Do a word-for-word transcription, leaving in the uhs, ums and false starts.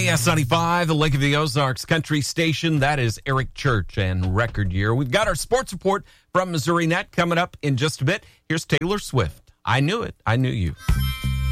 K S ninety-five, the Lake of the Ozarks country station. That is Eric Church and Record Year. We've got our sports report from Missouri Net coming up in just a bit. Here's Taylor Swift. I knew it. I knew you.